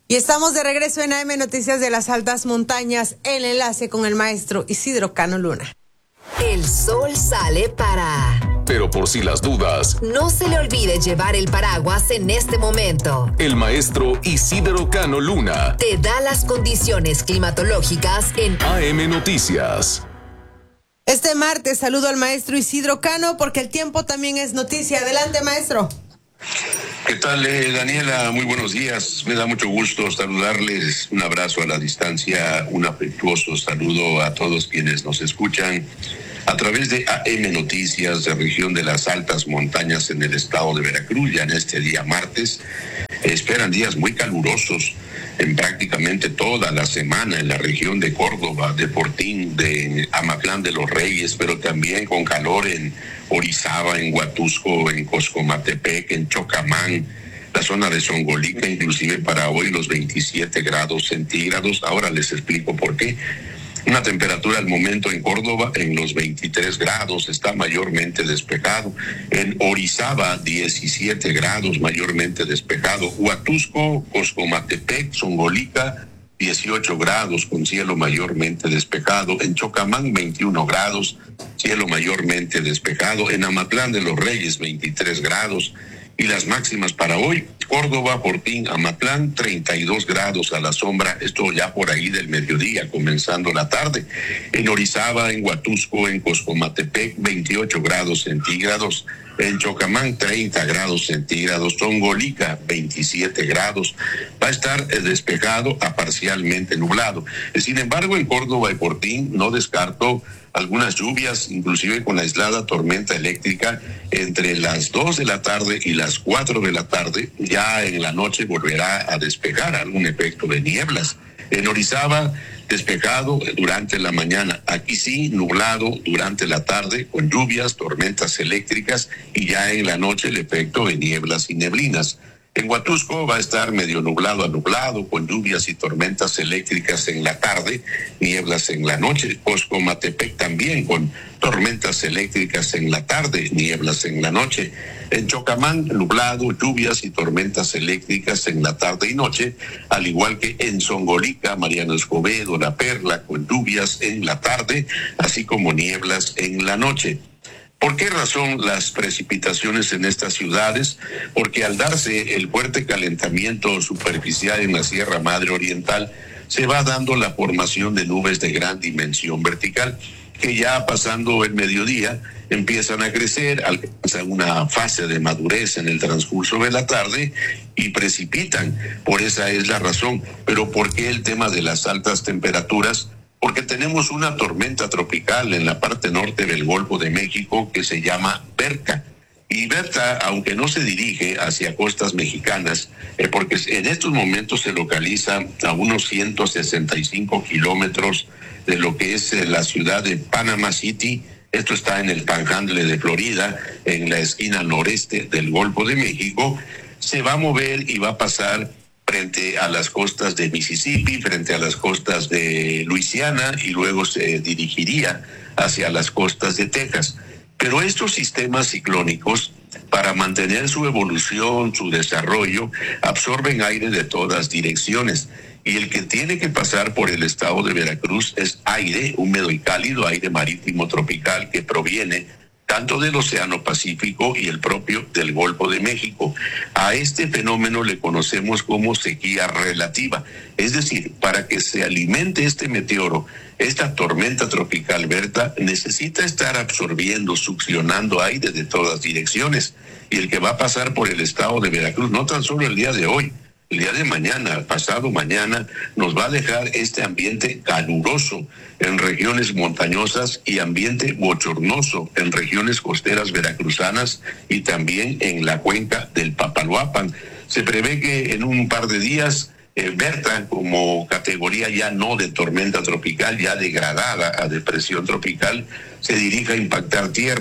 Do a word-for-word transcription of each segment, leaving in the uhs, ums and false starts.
Y estamos de regreso en A M Noticias de las Altas Montañas, el enlace con el maestro Isidro Cano Luna. El sol sale para... Pero por si las dudas, no se le olvide llevar el paraguas en este momento. El maestro Isidro Cano Luna te da las condiciones climatológicas en A M Noticias. Este martes saludo al maestro Isidro Cano porque el tiempo también es noticia. Adelante, maestro. ¿Qué tal, eh, Daniela? Muy buenos días. Me da mucho gusto saludarles. Un abrazo a la distancia, un afectuoso saludo a todos quienes nos escuchan a través de A M Noticias de región de las Altas Montañas en el estado de Veracruz. Ya en este día martes esperan días muy calurosos en prácticamente toda la semana en la región de Córdoba, de Portín, de Amatlán de los Reyes, pero también con calor en Orizaba, en Huatusco, en Coscomatepec, en Chocamán, la zona de Zongolica, inclusive para hoy los veintisiete grados centígrados. Ahora les explico por qué. Una temperatura al momento en Córdoba en los veintitrés grados, está mayormente despejado. En Orizaba, diecisiete grados, mayormente despejado. Huatusco, Coscomatepec, Zongolica, dieciocho grados con cielo mayormente despejado. En Chocamán, veintiuno grados, cielo mayormente despejado. En Amatlán de los Reyes, veintitrés grados. Y las máximas para hoy, Córdoba, Portín, Amatlán, treinta y dos grados a la sombra, esto ya por ahí del mediodía, comenzando la tarde. En Orizaba, en Huatusco, en Coscomatepec, veintiocho grados centígrados. En Chocamán, treinta grados centígrados. Zongolica, veintisiete grados. Va a estar despejado a parcialmente nublado. Sin embargo, en Córdoba y Portín no descarto algunas lluvias, inclusive con aislada tormenta eléctrica entre las dos de la tarde y las cuatro de la tarde. Ya en la noche volverá a despejar algún efecto de nieblas. En Orizaba, despejado durante la mañana. Aquí sí, nublado durante la tarde, con lluvias, tormentas eléctricas y ya en la noche el efecto de nieblas y neblinas. En Huatusco va a estar medio nublado a nublado, con lluvias y tormentas eléctricas en la tarde, nieblas en la noche. Coscomatepec también con tormentas eléctricas en la tarde, nieblas en la noche. En Chocamán, nublado, lluvias y tormentas eléctricas en la tarde y noche, al igual que en Zongolica, Mariano Escobedo, La Perla, con lluvias en la tarde, así como nieblas en la noche. ¿Por qué razón las precipitaciones en estas ciudades? Porque al darse el fuerte calentamiento superficial en la Sierra Madre Oriental, se va dando la formación de nubes de gran dimensión vertical, que ya pasando el mediodía empiezan a crecer, alcanzan una fase de madurez en el transcurso de la tarde y precipitan. Por esa es la razón. Pero ¿por qué el tema de las altas temperaturas? Porque tenemos una tormenta tropical en la parte norte del Golfo de México que se llama Berta. Y Berta, aunque no se dirige hacia costas mexicanas, eh, porque en estos momentos se localiza a unos ciento sesenta y cinco kilómetros de lo que es eh, la ciudad de Panama City. Esto está en el Panhandle de Florida, en la esquina noreste del Golfo de México. Se va a mover y va a pasar frente a las costas de Mississippi, frente a las costas de Luisiana y luego se dirigiría hacia las costas de Texas. Pero estos sistemas ciclónicos, para mantener su evolución, su desarrollo, absorben aire de todas direcciones. Y el que tiene que pasar por el estado de Veracruz es aire húmedo y cálido, aire marítimo tropical que proviene tanto del Océano Pacífico y el propio del Golfo de México. A este fenómeno le conocemos como sequía relativa. Es decir, para que se alimente este meteoro, esta tormenta tropical Berta necesita estar absorbiendo, succionando aire de todas direcciones. Y el que va a pasar por el estado de Veracruz, no tan solo el día de hoy, el día de mañana, pasado mañana, nos va a dejar este ambiente caluroso en regiones montañosas y ambiente bochornoso en regiones costeras veracruzanas y también en la cuenca del Papaloapan. Se prevé que en un par de días eh, Berta, como categoría ya no de tormenta tropical, ya degradada a depresión tropical, se dirija a impactar tierra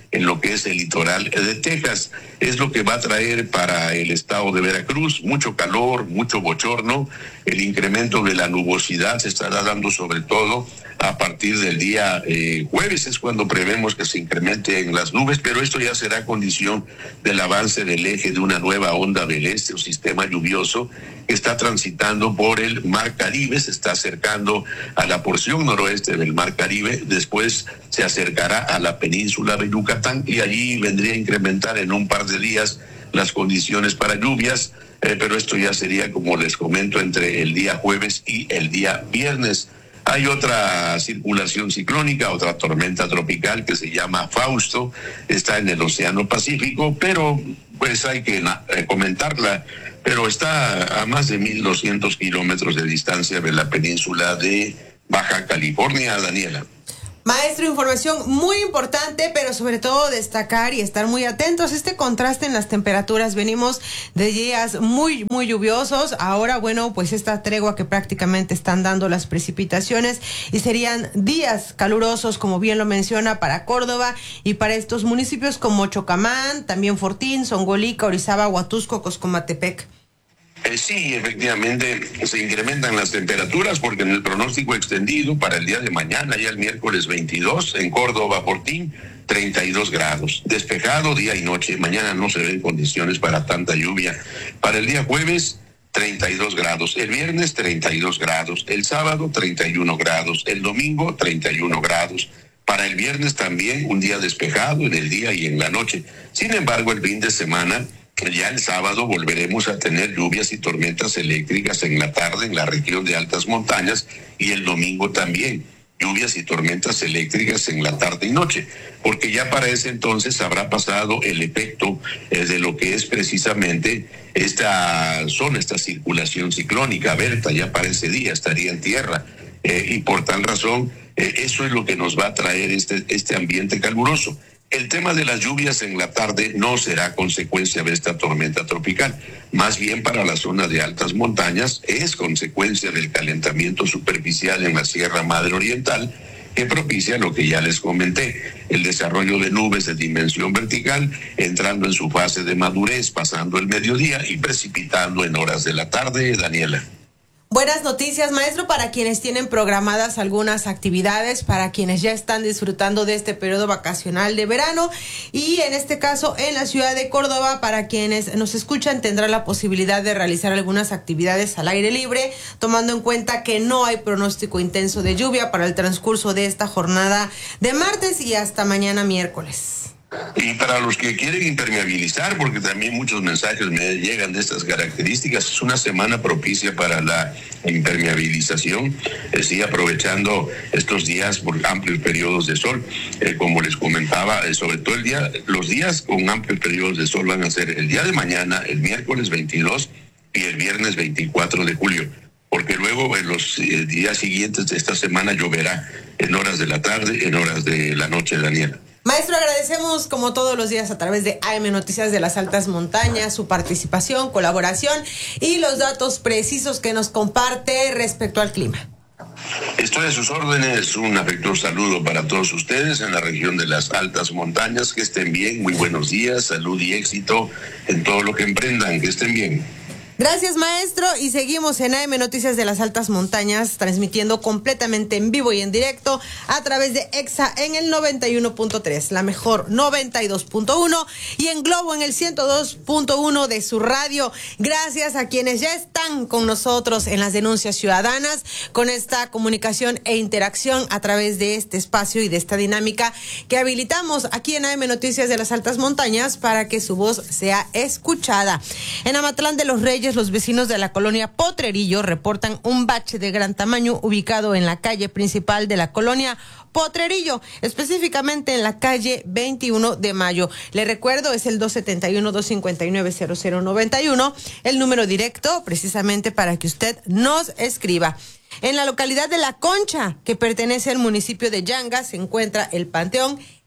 en lo que es el litoral de Texas. Es lo que va a traer para el estado de Veracruz mucho calor, mucho bochorno. El incremento de la nubosidad se estará dando sobre todo a partir del día eh, jueves, es cuando prevemos que se incrementen las nubes, pero esto ya será condición del avance del eje de una nueva onda del este o sistema lluvioso que está transitando por el Mar Caribe, se está acercando a la porción noroeste del Mar Caribe, después se acercará a la península de Yucatán y allí vendría a incrementar en un par de días las condiciones para lluvias, eh, pero esto ya sería, como les comento, entre el día jueves y el día viernes. Hay otra circulación ciclónica, otra tormenta tropical que se llama Fausto, está en el Océano Pacífico, pero pues hay que eh, comentarla, pero está a más de mil doscientos kilómetros de distancia de la península de Baja California, Daniela. Maestro, información muy importante, pero sobre todo destacar y estar muy atentos. Este contraste en las temperaturas, venimos de días muy, muy lluviosos. Ahora, bueno, pues esta tregua que prácticamente están dando las precipitaciones y serían días calurosos, como bien lo menciona, para Córdoba y para estos municipios como Chocamán, también Fortín, Zongolica, Orizaba, Huatusco, Coscomatepec. Eh, sí, efectivamente se incrementan las temperaturas porque en el pronóstico extendido para el día de mañana, ya el miércoles veintidós, en Córdoba, Fortín, treinta y dos grados. Despejado día y noche. Mañana no se ven condiciones para tanta lluvia. Para el día jueves, treinta y dos grados. El viernes, treinta y dos grados. El sábado, treinta y uno grados. El domingo, treinta y uno grados. Para el viernes también un día despejado en el día y en la noche. Sin embargo, el fin de semana, ya el sábado volveremos a tener lluvias y tormentas eléctricas en la tarde en la región de altas montañas y el domingo también lluvias y tormentas eléctricas en la tarde y noche, porque ya para ese entonces habrá pasado el efecto eh, de lo que es precisamente esta zona, esta circulación ciclónica. Berta ya para ese día estaría en tierra eh, y por tal razón eh, eso es lo que nos va a traer este, este ambiente caluroso. El tema de las lluvias en la tarde no será consecuencia de esta tormenta tropical, más bien para la zona de altas montañas es consecuencia del calentamiento superficial en la Sierra Madre Oriental, que propicia lo que ya les comenté, el desarrollo de nubes de dimensión vertical, entrando en su fase de madurez, pasando el mediodía y precipitando en horas de la tarde, Daniela. Buenas noticias, maestro, para quienes tienen programadas algunas actividades, para quienes ya están disfrutando de este periodo vacacional de verano y en este caso en la ciudad de Córdoba, para quienes nos escuchan tendrán la posibilidad de realizar algunas actividades al aire libre, tomando en cuenta que no hay pronóstico intenso de lluvia para el transcurso de esta jornada de martes y hasta mañana miércoles. Y para los que quieren impermeabilizar, porque también muchos mensajes me llegan de estas características, es una semana propicia para la impermeabilización, eh, sí, aprovechando estos días por amplios periodos de sol. Eh, como les comentaba, eh, sobre todo el día, los días con amplios periodos de sol van a ser el día de mañana, el miércoles veintidós y el viernes veinticuatro de julio. Porque luego en los eh, días siguientes de esta semana lloverá en horas de la tarde, en horas de la noche, Daniela. Maestro, agradecemos como todos los días a través de A M Noticias de las Altas Montañas su participación, colaboración y los datos precisos que nos comparte respecto al clima. Estoy a sus órdenes, un afectuoso saludo para todos ustedes en la región de las Altas Montañas, que estén bien, muy buenos días, salud y éxito en todo lo que emprendan, que estén bien. Gracias, maestro, y seguimos en A M Noticias de las Altas Montañas, transmitiendo completamente en vivo y en directo a través de EXA en el noventa y uno punto tres, la mejor noventa y dos punto uno y en Globo en el ciento dos punto uno de su radio. Gracias a quienes ya están con nosotros en las denuncias ciudadanas, con esta comunicación e interacción a través de este espacio y de esta dinámica que habilitamos aquí en A M Noticias de las Altas Montañas para que su voz sea escuchada. En Amatlán de los Reyes, los vecinos de la colonia Potrerillo reportan un bache de gran tamaño ubicado en la calle principal de la colonia Potrerillo, específicamente en la calle veintiuno de mayo. Le recuerdo, es el dos siete uno, dos cinco nueve, cero cero nueve uno, el número directo precisamente para que usted nos escriba. En la localidad de La Concha, que pertenece al municipio de Yanga, se encuentra el Panteón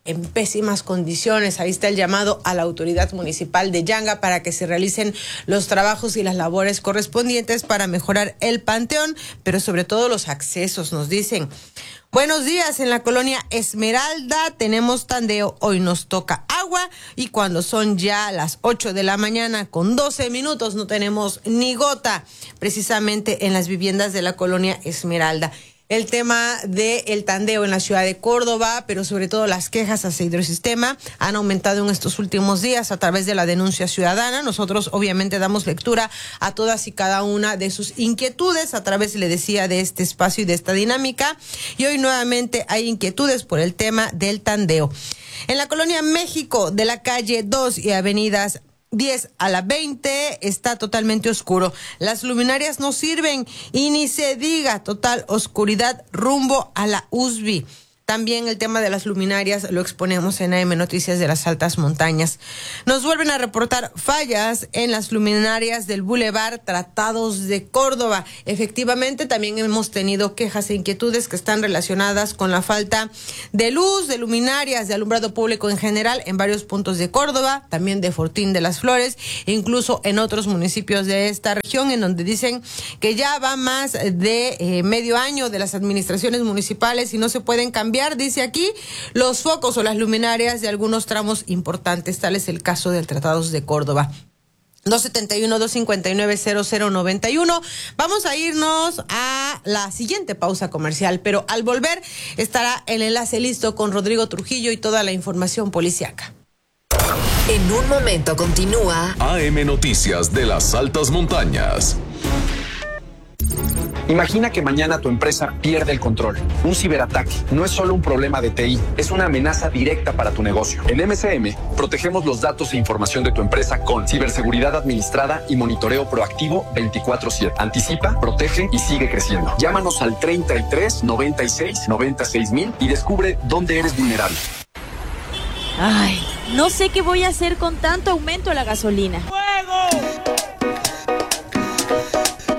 en pésimas condiciones. Ahí está el llamado a la autoridad municipal de Yanga para que se realicen los trabajos y las labores correspondientes para mejorar el panteón, pero sobre todo los accesos, nos dicen. Buenos días, en la colonia Esmeralda tenemos tandeo, hoy nos toca agua y cuando son ya las ocho de la mañana con doce minutos no tenemos ni gota, precisamente en las viviendas de la colonia Esmeralda. El tema del tandeo en la ciudad de Córdoba, pero sobre todo las quejas hacia Hidrosistema han aumentado en estos últimos días a través de la denuncia ciudadana. Nosotros obviamente damos lectura a todas y cada una de sus inquietudes a través, le decía, de este espacio y de esta dinámica. Y hoy nuevamente hay inquietudes por el tema del tandeo. En la colonia México de la calle dos y avenidas diez a la veinte está totalmente oscuro. Las luminarias no sirven y ni se diga, total oscuridad rumbo a la U S B I. También el tema de las luminarias lo exponemos en A M Noticias de las Altas Montañas. Nos vuelven a reportar fallas en las luminarias del Boulevard Tratados de Córdoba. Efectivamente, también hemos tenido quejas e inquietudes que están relacionadas con la falta de luz, de luminarias, de alumbrado público en general en varios puntos de Córdoba, también de Fortín de las Flores, e incluso en otros municipios de esta región, en donde dicen que ya va más de eh, medio año de las administraciones municipales y no se pueden cambiar. Dice aquí, los focos o las luminarias de algunos tramos importantes, tal es el caso del Tratados de Córdoba. dos setenta y uno, dos cincuenta y nueve, cero cero noventa y uno. Vamos a irnos a la siguiente pausa comercial, pero al volver estará el enlace listo con Rodrigo Trujillo y toda la información policíaca. En un momento continúa A M Noticias de las Altas Montañas. Imagina que mañana tu empresa pierde el control. Un ciberataque no es solo un problema de T I, es una amenaza directa para tu negocio. En M S M, protegemos los datos e información de tu empresa con ciberseguridad administrada y monitoreo proactivo veinticuatro siete. Anticipa, protege y sigue creciendo. Llámanos al treinta y tres, noventa y seis, noventa y seis mil y descubre dónde eres vulnerable. Ay, no sé qué voy a hacer con tanto aumento a la gasolina.